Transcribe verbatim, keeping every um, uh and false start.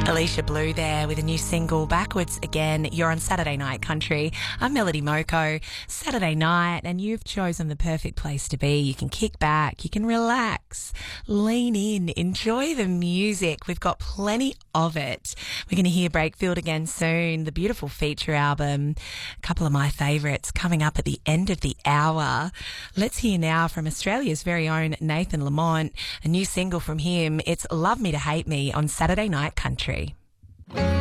Alicia Blue there with a new single, Backwards Again. You're on Saturday Night Country. I'm Melody Moko. Saturday night, and you've chosen the perfect place to be. You can kick back, you can relax, lean in, enjoy the music. We've got plenty of it. We're going to hear Breakfield again soon, the beautiful feature album, a couple of my favourites coming up at the end of the hour. Let's hear now from Australia's very own Nathan Lamont, a new single from him. It's Love Me to Hate Me on Saturday Night Country.